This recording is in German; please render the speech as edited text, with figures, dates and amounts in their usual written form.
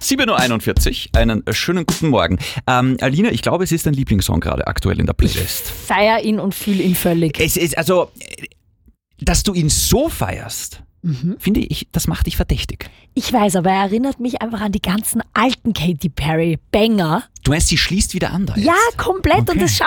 7.41 Uhr, einen schönen guten Morgen. Alina, ich glaube, es ist dein Lieblingssong gerade aktuell in der Playlist. Feier ihn und fühl ihn völlig. Es ist also, dass du ihn so feierst, finde ich, das macht dich verdächtig. Ich weiß, aber er erinnert mich einfach an die ganzen alten Katy Perry Banger. Du meinst, sie schließt wieder an da jetzt? Ja, komplett. Okay. Und das